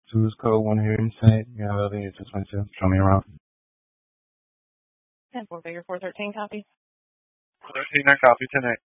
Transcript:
Two's code 1 here inside. You have other you just went to. Show me around. 10-4 figure 413 copy. 13, I copy tonight.